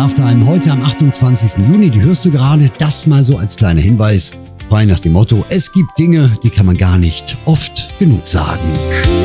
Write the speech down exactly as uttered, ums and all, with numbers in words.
Love-Time heute am achtundzwanzigsten Juni. Die hörst du gerade. Das mal so als kleiner Hinweis. Frei nach dem Motto, es gibt Dinge, die kann man gar nicht oft genug sagen.